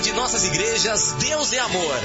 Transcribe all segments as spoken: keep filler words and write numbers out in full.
de nossas igrejas, Deus é Amor.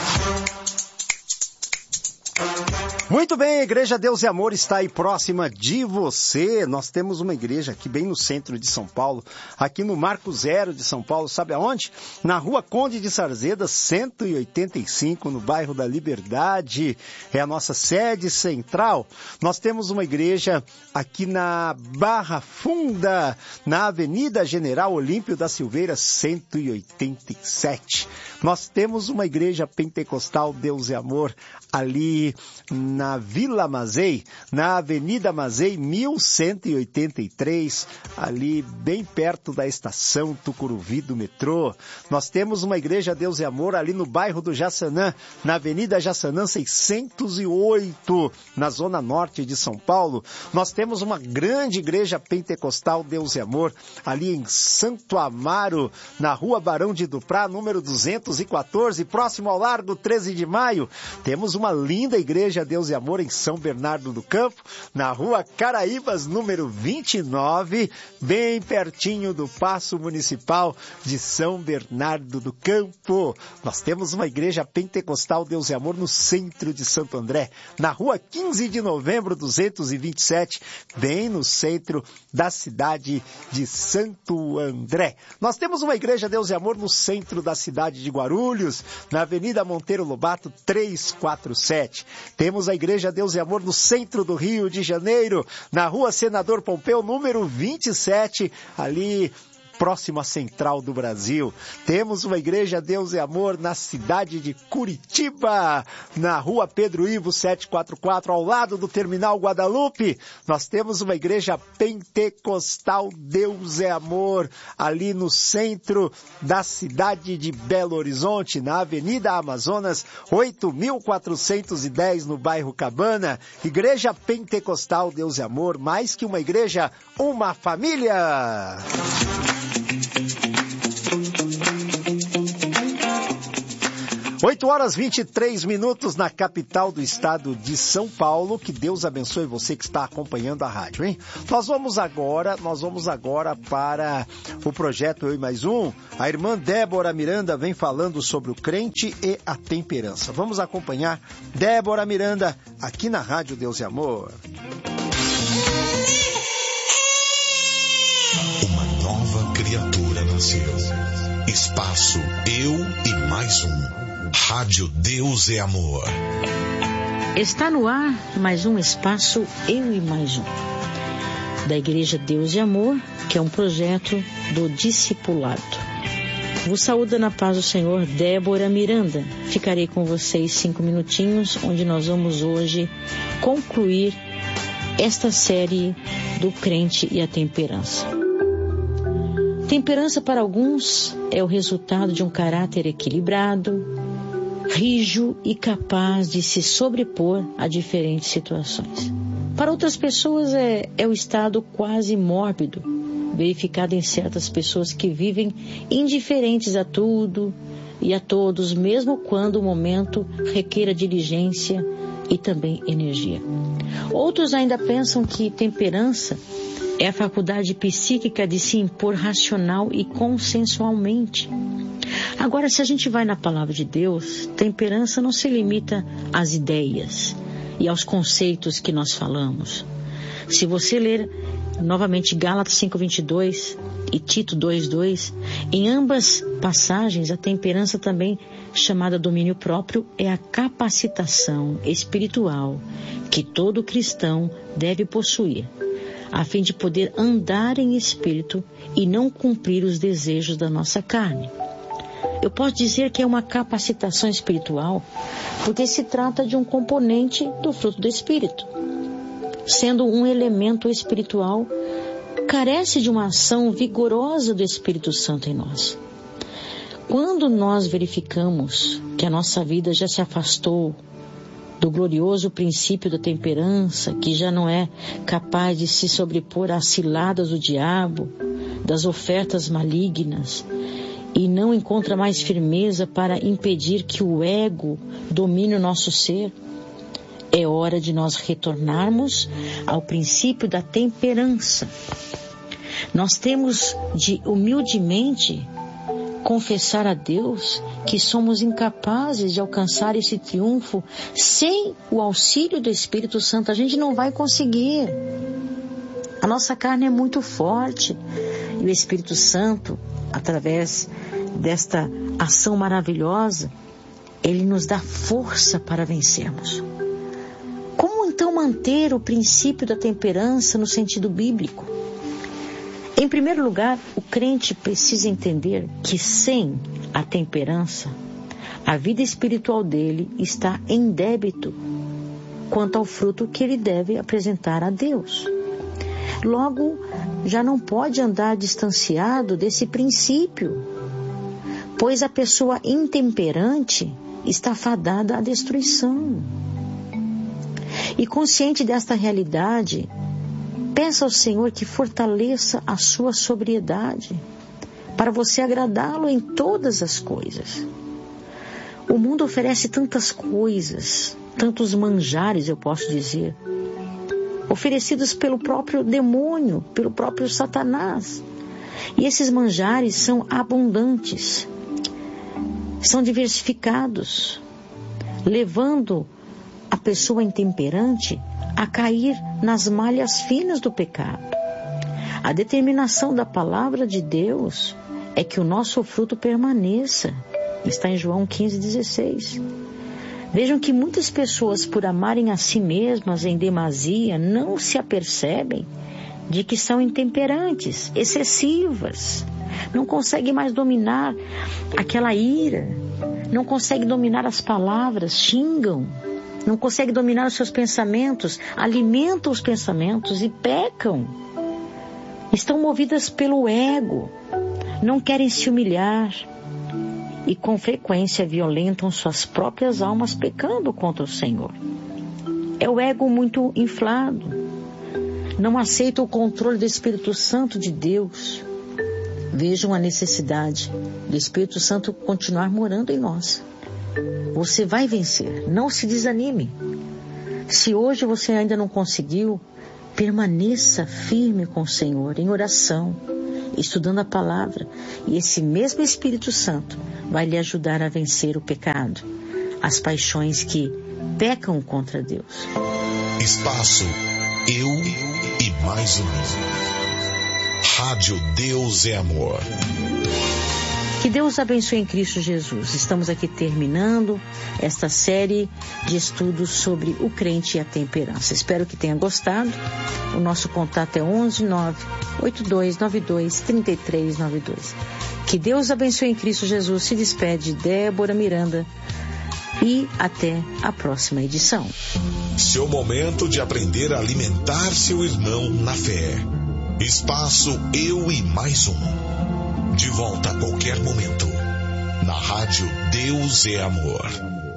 Muito bem, a Igreja Deus e Amor está aí próxima de você. Nós temos uma igreja aqui bem no centro de São Paulo, aqui no Marco Zero de São Paulo, sabe aonde? Na Rua Conde de Sarzeda, cento e oitenta e cinco, no bairro da Liberdade. É a nossa sede central. Nós temos uma igreja aqui na Barra Funda, na Avenida General Olímpio da Silveira, cento e oitenta e sete. Nós temos uma igreja pentecostal Deus e Amor ali na Vila Mazei, na Avenida Mazei, mil cento e oitenta e três, ali bem perto da estação Tucuruvi do metrô. Nós temos uma igreja Deus e Amor ali no bairro do Jaçanã, na Avenida Jaçanã seiscentos e oito, na zona norte de São Paulo. Nós temos uma grande igreja pentecostal Deus e Amor ali em Santo Amaro, na Rua Barão de Duprá, número duzentos e quatorze, próximo ao Largo treze de maio. Temos uma linda igreja Deus e Amor em São Bernardo do Campo, na Rua Caraíbas, número vinte e nove, bem pertinho do Paço Municipal de São Bernardo do Campo. Nós temos uma igreja pentecostal Deus e Amor no centro de Santo André, na Rua quinze de novembro, duzentos e vinte e sete, bem no centro da cidade de Santo André. Nós temos uma igreja Deus e Amor no centro da cidade de Guarulhos, na Avenida Monteiro Lobato, trezentos e quarenta e sete. Temos a igreja Deus e Amor no centro do Rio de Janeiro, na Rua Senador Pompeu, número vinte e sete, ali próximo à Central do Brasil. Temos uma igreja Deus e Amor na cidade de Curitiba, na Rua Pedro Ivo setecentos e quarenta e quatro, ao lado do Terminal Guadalupe. Nós temos uma igreja pentecostal Deus é Amor ali no centro da cidade de Belo Horizonte, na Avenida Amazonas, oito mil quatrocentos e dez, no bairro Cabana. Igreja pentecostal Deus e Amor, mais que uma igreja, uma família. oito horas e vinte e três minutos na capital do estado de São Paulo. Que Deus abençoe você que está acompanhando a rádio, hein? Nós vamos agora, nós vamos agora para o projeto Eu e Mais Um. A irmã Débora Miranda vem falando sobre o crente e a temperança. Vamos acompanhar Débora Miranda aqui na Rádio Deus e Amor. Uma nova criatura nasceu. Espaço Eu e Mais Um. Rádio Deus é Amor. Está no ar mais um espaço Eu e Mais Um, da Igreja Deus e Amor, que é um projeto do discipulado. Vos saúda na paz do Senhor, Débora Miranda. Ficarei com vocês cinco minutinhos, onde nós vamos hoje concluir esta série do crente e a temperança. Temperança para alguns é o resultado de um caráter equilibrado, rijo e capaz de se sobrepor a diferentes situações. Para outras pessoas é, é o estado quase mórbido, verificado em certas pessoas que vivem indiferentes a tudo e a todos, mesmo quando o momento requeira diligência e também energia. Outros ainda pensam que temperança é a faculdade psíquica de se impor racional e consensualmente. Agora, se a gente vai na palavra de Deus, temperança não se limita às ideias e aos conceitos que nós falamos. Se você ler novamente Gálatas cinco, vinte e dois e Tito dois, dois, em ambas passagens, a temperança também chamada domínio próprio é a capacitação espiritual que todo cristão deve possuir, a fim de poder andar em espírito e não cumprir os desejos da nossa carne. Eu posso dizer que é uma capacitação espiritual porque se trata de um componente do fruto do Espírito. Sendo um elemento espiritual, carece de uma ação vigorosa do Espírito Santo em nós. Quando nós verificamos que a nossa vida já se afastou do glorioso princípio da temperança, que já não é capaz de se sobrepor às ciladas do diabo, das ofertas malignas, e não encontra mais firmeza para impedir que o ego domine o nosso ser, é hora de nós retornarmos ao princípio da temperança. Nós temos de humildemente confessar a Deus que somos incapazes de alcançar esse triunfo sem o auxílio do Espírito Santo. A gente não vai conseguir. A nossa carne é muito forte e o Espírito Santo, através desta ação maravilhosa, ele nos dá força para vencermos. Como então manter o princípio da temperança no sentido bíblico? Em primeiro lugar, o crente precisa entender que sem a temperança, a vida espiritual dele está em débito quanto ao fruto que ele deve apresentar a Deus. Logo, já não pode andar distanciado desse princípio, pois a pessoa intemperante está fadada à destruição. E consciente desta realidade, peça ao Senhor que fortaleça a sua sobriedade, para você agradá-lo em todas as coisas. O mundo oferece tantas coisas, tantos manjares, eu posso dizer, oferecidos pelo próprio demônio, pelo próprio Satanás. E esses manjares são abundantes, são diversificados, levando a pessoa intemperante a cair nas malhas finas do pecado. A determinação da palavra de Deus é que o nosso fruto permaneça. Está em João quinze, dezesseis. Vejam que muitas pessoas, por amarem a si mesmas em demasia, não se apercebem de que são intemperantes, excessivas. Não conseguem mais dominar aquela ira, não conseguem dominar as palavras, xingam, não conseguem dominar os seus pensamentos, alimentam os pensamentos e pecam. Estão movidas pelo ego, não querem se humilhar e com frequência violentam suas próprias almas pecando contra o Senhor. É o ego muito inflado, não aceita o controle do Espírito Santo de Deus. Vejam a necessidade do Espírito Santo continuar morando em nós. Você vai vencer, não se desanime. Se hoje você ainda não conseguiu, permaneça firme com o Senhor, em oração, estudando a palavra, e esse mesmo Espírito Santo vai lhe ajudar a vencer o pecado, as paixões que pecam contra Deus. Espaço Eu e Mais Um. Rádio Deus é Amor. Que Deus abençoe em Cristo Jesus. Estamos aqui terminando esta série de estudos sobre o crente e a temperança. Espero que tenha gostado. O nosso contato é onze nove oito dois nove dois três três nove dois. Que Deus abençoe em Cristo Jesus. Se despede Débora Miranda e até a próxima edição. Seu momento de aprender a alimentar seu irmão na fé. Espaço Eu e Mais Um. De volta a qualquer momento. Na Rádio Deus é Amor.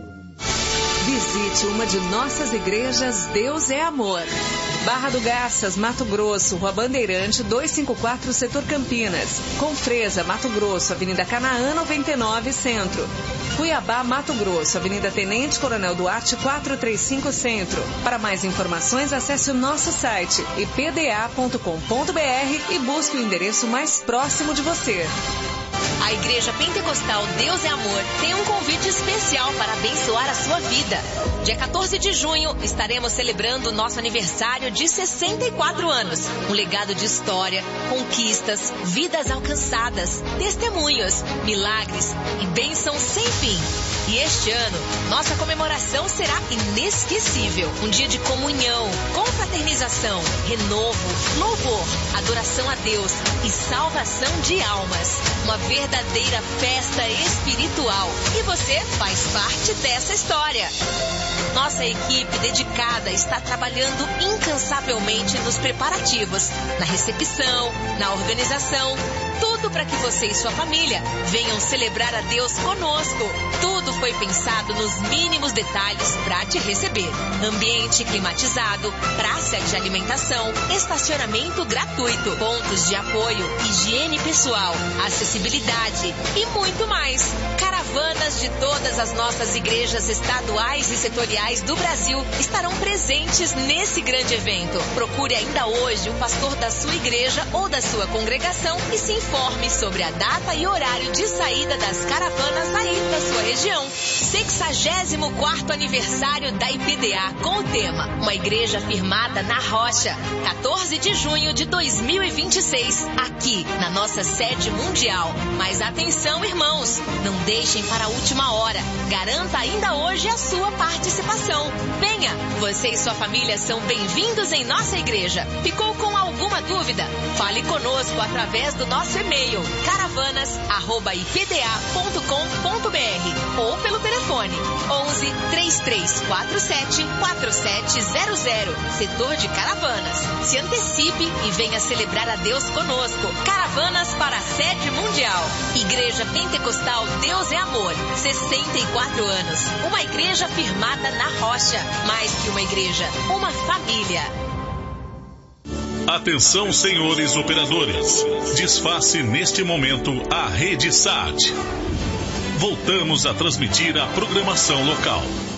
Visite uma de nossas igrejas Deus é Amor. Barra do Garças, Mato Grosso, Rua Bandeirante, duzentos e cinquenta e quatro, Setor Campinas. Confresa, Mato Grosso, Avenida Canaã, noventa e nove, Centro. Cuiabá, Mato Grosso, Avenida Tenente Coronel Duarte, quatrocentos e trinta e cinco, Centro. Para mais informações, acesse o nosso site i p d a ponto com ponto b r e busque o endereço mais próximo de você. A Igreja Pentecostal Deus é Amor tem um convite especial para abençoar a sua vida. Dia quatorze de junho, estaremos celebrando nosso aniversário de sessenta e quatro anos. Um legado de história, conquistas, vidas alcançadas, testemunhos, milagres e bênçãos sem fim. E este ano, nossa comemoração será inesquecível. Um dia de comunhão, confraternização, renovo, louvor, adoração a Deus e salvação de almas. Uma verdadeira festa espiritual. E você faz parte dessa história. Nossa equipe dedicada está trabalhando incansavelmente nos preparativos, na recepção, na organização, tudo para que você e sua família venham celebrar a Deus conosco. Tudo foi pensado nos mínimos detalhes para te receber. Ambiente climatizado, praça de alimentação, estacionamento gratuito, pontos de apoio, higiene pessoal, acessibilidade e muito mais. Caravana Caravanas de todas as nossas igrejas estaduais e setoriais do Brasil estarão presentes nesse grande evento. Procure ainda hoje o pastor da sua igreja ou da sua congregação e se informe sobre a data e horário de saída das caravanas aí da sua região. sexagésimo quarto aniversário da I P D A com o tema Uma Igreja Firmada na Rocha, quatorze de junho de dois mil e vinte e seis, aqui na nossa sede mundial. Mas atenção, irmãos, não deixem para a última hora. Garanta ainda hoje a sua participação. Venha, você e sua família são bem-vindos em nossa igreja. Ficou com alguma dúvida? Fale conosco através do nosso e-mail caravanas arroba i p d a ponto com ponto b r ou pelo telefone onze, três três quatro sete, quatro sete zero zero, setor de Caravanas. Se antecipe e venha celebrar a Deus conosco. Caravanas para a sede mundial. Igreja Pentecostal Deus é Amor, sessenta e quatro anos. Uma igreja firmada na rocha. Mais que uma igreja, uma família. Atenção, senhores operadores. Desface neste momento a rede S A T. Voltamos a transmitir a programação local.